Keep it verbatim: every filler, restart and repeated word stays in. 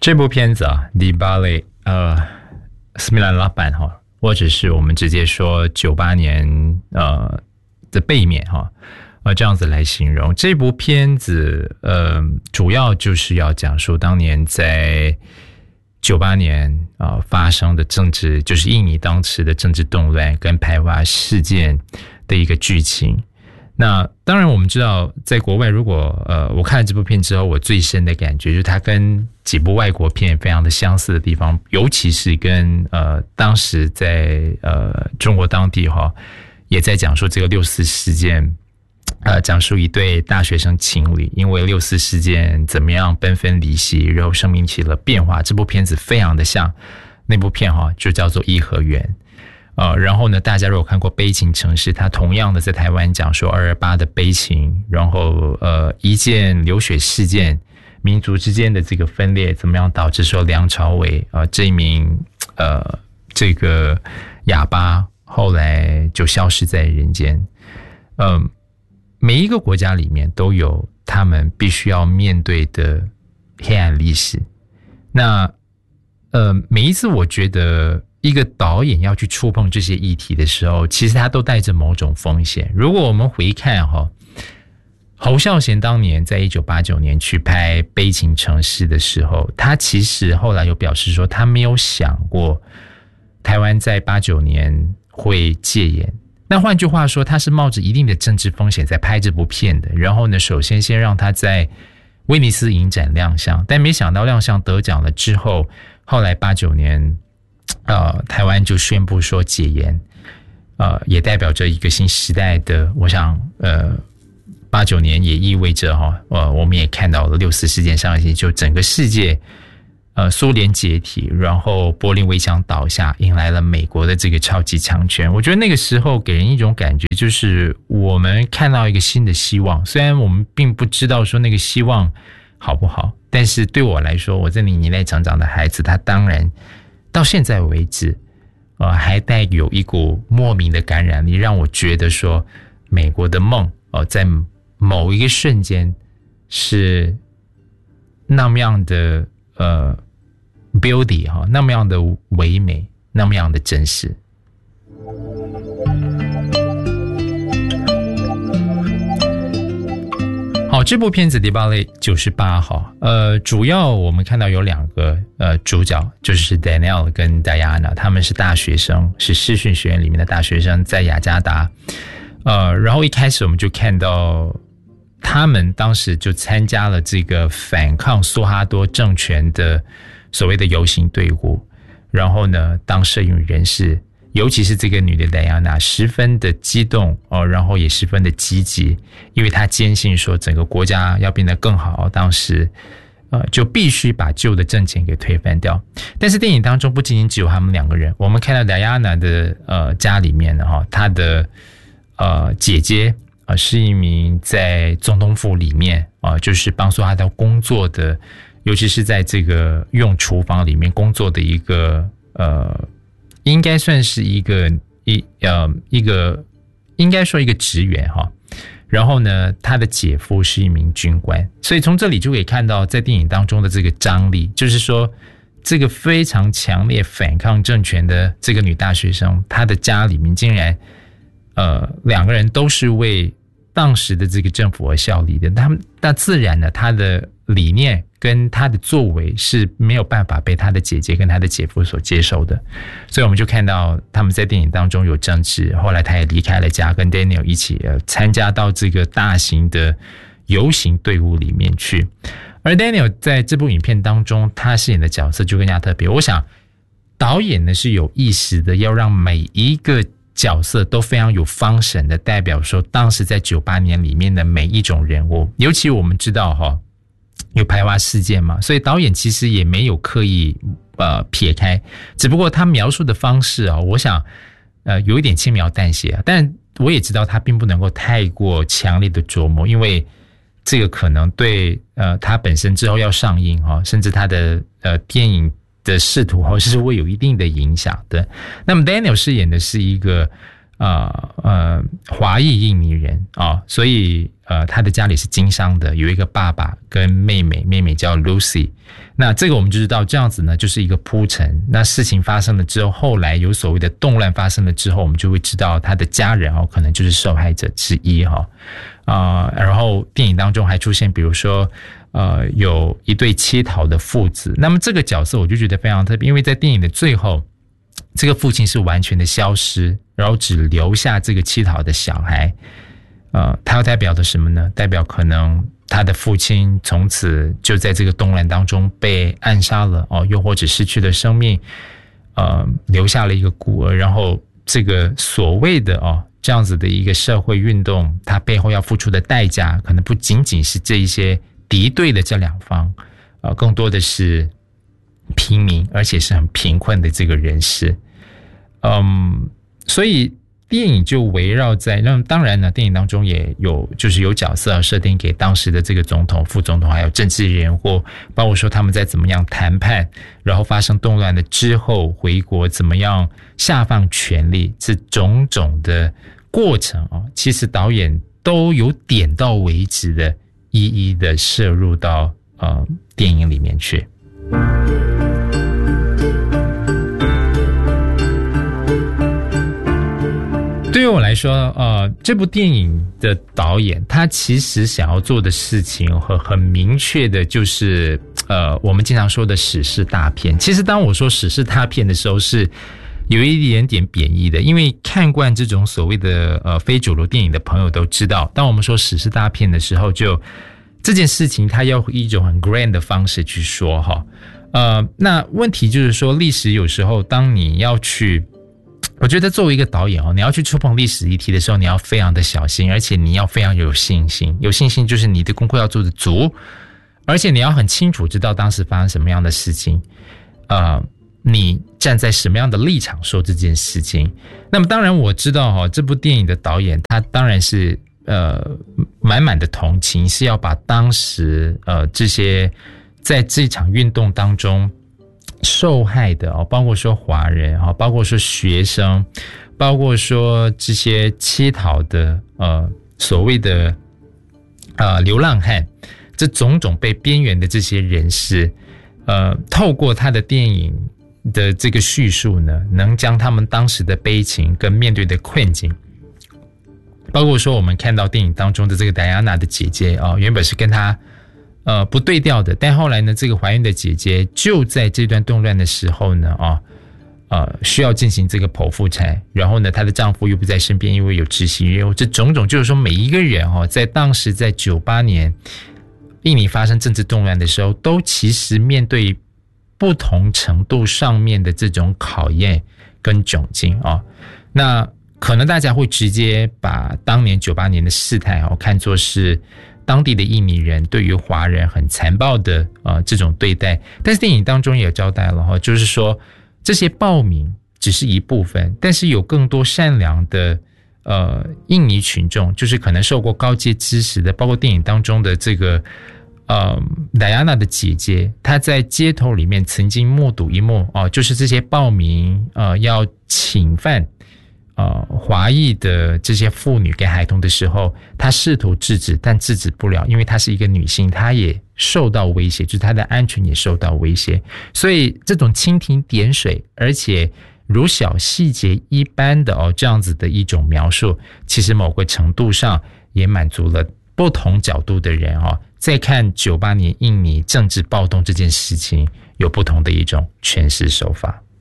这部片子啊 ，Di Bale， 呃，斯米兰老板哈，或者是我们直接说九八年呃的背面哈，呃这样子来形容这部片子，呃，主要就是要讲述当年在九八年啊、呃、发生的政治，就是印尼当时的政治动乱跟排华事件的一个剧情。那当然我们知道在国外，如果呃我看了这部片之后，我最深的感觉就是它跟几部外国片非常的相似的地方，尤其是跟呃当时在呃中国当地哈，也在讲述这个六四事件，呃讲述一对大学生情侣因为六四事件怎么样奔分离析，然后生命起了变化。这部片子非常的像那部片哈，就叫做颐和园。呃，然后呢，大家如果看过《悲情城市》，它同样的在台湾讲说二二八的悲情，然后呃一件流血事件，民族之间的这个分裂，怎么样导致说梁朝伟呃这一名呃这个哑巴后来就消失在人间。嗯、呃，每一个国家里面都有他们必须要面对的黑暗历史。那呃每一次我觉得一个导演要去触碰这些议题的时候，其实他都带着某种风险。如果我们回看哈，侯孝贤当年在一九八九年去拍《悲情城市》的时候，他其实后来有表示说，他没有想过台湾在八九年会戒严。那换句话说，他是冒着一定的政治风险在拍这部片的。然后呢，首先先让他在威尼斯影展亮相，但没想到亮相得奖了之后，后来八九年。呃，台湾就宣布说解严，呃，也代表着一个新时代的。我想，呃，八九年也意味着哈，呃，我们也看到了六四事件上一就整个世界，呃，苏联解体，然后柏林围墙倒下，迎来了美国的这个超级强权。我觉得那个时候给人一种感觉，就是我们看到一个新的希望。虽然我们并不知道说那个希望好不好，但是对我来说，我这里年代成长的孩子，他当然。到现在为止，呃，还带有一股莫名的感染力，让我觉得说，美国的梦，呃，在某一个瞬间是那么样的呃 beauty 哈，那么样的唯美，那么样的真实。好，这部片子《迪巴雷》九十八号，呃，主要我们看到有两个呃主角，就是 Daniel 跟 Diana， 他们是大学生，是视讯学院里面的大学生，在雅加达，呃，然后一开始我们就看到他们当时就参加了这个反抗苏哈多政权的所谓的游行队伍，然后呢，当摄影人士。尤其是这个女的戴安娜十分的激动哦，然后也十分的积极，因为她坚信说整个国家要变得更好，当时呃就必须把旧的政权给推翻掉。但是电影当中不仅仅只有他们两个人，我们看到戴安娜的呃家里面呢哈，她的呃姐姐啊、呃、是一名在总统府里面啊、呃、就是帮助她的工作的，尤其是在这个用厨房里面工作的一个呃。应该算是一个一呃一个应该说一个职员哈，然后呢，他的姐夫是一名军官，所以从这里就可以看到在电影当中的这个张力，就是说这个非常强烈反抗政权的这个女大学生，她的家里面竟然呃两个人都是为当时的这个政府而效力的，他们那自然呢，她的理念。跟他的作为是没有办法被他的姐姐跟他的姐夫所接受的，所以我们就看到他们在电影当中有争执，后来他也离开了家，跟 Daniel 一起呃参加到这个大型的游行队伍里面去。而 Daniel 在这部影片当中，他饰演的角色就更加特别。我想导演呢是有意识的要让每一个角色都非常有方神的代表说当时在九八年里面的每一种人物，尤其我们知道哈。有排华事件嘛，所以导演其实也没有刻意呃撇开，只不过他描述的方式啊，我想呃有一点轻描淡写啊，但我也知道他并不能够太过强烈的琢磨，因为这个可能对呃他本身之后要上映哈、啊，甚至他的呃电影的视图哈是会有一定的影响的。那么 Daniel 饰演的是一个呃呃华裔印尼人啊、哦，所以呃他的家里是经商的，有一个爸爸跟妹妹，妹妹叫 Lucy。那这个我们就知道，这样子呢就是一个铺陈。那事情发生了之后，后来有所谓的动乱发生了之后，我们就会知道他的家人哦，可能就是受害者之一哈啊、呃。然后电影当中还出现，比如说呃有一对乞讨的父子，那么这个角色我就觉得非常特别，因为在电影的最后，这个父亲是完全的消失，然后只留下这个乞讨的小孩。呃，它要代表的什么呢？代表可能他的父亲从此就在这个动乱当中被暗杀了哦，又或者失去了生命，呃，留下了一个孤儿。然后这个所谓的哦这样子的一个社会运动，它背后要付出的代价，可能不仅仅是这一些敌对的这两方，呃，更多的是平民，而且是很贫困的这个人士。嗯，所以电影就围绕在，那当然呢，电影当中也有就是有角色设定给当时的这个总统、副总统，还有政治人物，包括说他们在怎么样谈判，然后发生动乱的之后回国，怎么样下放权力，这种种的过程啊，其实导演都有点到为止的，一一的摄入到呃电影里面去。对于我来说，呃，这部电影的导演他其实想要做的事情很很明确的，就是呃，我们经常说的史诗大片。其实当我说史诗大片的时候，是有一点点贬义的，因为看惯这种所谓的呃非主流电影的朋友都知道，当我们说史诗大片的时候，就这件事情它要以一种很 grand 的方式去说哈。呃，那问题就是说，历史有时候当你要去。我觉得作为一个导演哦，你要去触碰历史议题的时候，你要非常的小心，而且你要非常有信心。有信心就是你的功课要做得足，而且你要很清楚知道当时发生什么样的事情，呃，你站在什么样的立场说这件事情。那么当然我知道哈、哦，这部电影的导演他当然是呃满满的同情，是要把当时呃这些在这场运动当中受害的哦，包括说华人啊，包括说学生，包括说这些乞讨的呃所谓的呃流浪汉，这种种被边缘的这些人士，呃，透过他的电影的这个叙述呢，能将他们当时的悲情跟面对的困境，包括说我们看到电影当中的这个戴安娜的姐姐啊、哦，原本是跟他。呃，不对调的，但后来呢，这个怀孕的姐姐就在这段动乱的时候呢，啊，呃，需要进行这个剖腹产，然后呢，她的丈夫又不在身边，因为有执行任务，这种种就是说，每一个人哦，在当时在九八年印尼发生政治动乱的时候，都其实面对不同程度上面的这种考验跟窘境啊。那可能大家会直接把当年九八年的事态哦看作是。当地的印尼人对于华人很残暴的呃这种对待，但是电影当中也交代了哈，就是说这些暴民只是一部分，但是有更多善良的呃印尼群众，就是可能受过高阶知识的，包括电影当中的这个呃戴安娜的姐姐，她在街头里面曾经目睹一幕哦、呃，就是这些暴民呃要侵犯。呃，华裔的这些妇女跟孩童的时候，她试图制止，但制止不了，因为她是一个女性，她也受到威胁，就是她的安全也受到威胁。所以这种蜻蜓点水，而且如小细节一般的哦，这样子的一种描述，其实某个程度上也满足了不同角度的人哦，在看九八年印尼政治暴动这件事情，有不同的一种诠释手法。